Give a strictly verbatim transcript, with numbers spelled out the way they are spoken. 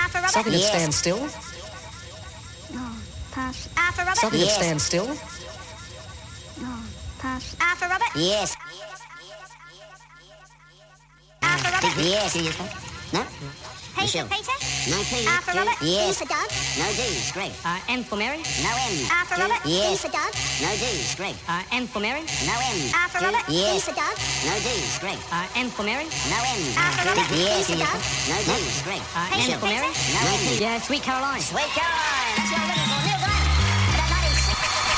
R for Robert. Something that Yes. stands still. No, pass. R for Robert. Something Yes. that stands still. No, pass. R for Robert. Yes. R for Robert. Yes, it is. No? P Michelle. for Peter. No P. R for G. Robert. Yes. D for Doug. No D. Greg. Uh, M for Mary. No M. R for G. Robert. D Yes. for Doug. No D. Greg. Uh, M for Mary. No M. R for G. Robert. D Yes. for Doug. No D. Greg. Uh, M for Mary. No M. R for Robert. Yes, D it for is. Doug. No D. Greg. Uh, P M for for Mary. Peter. No M. Yeah, Sweet Caroline. Sweet Caroline. Let's go.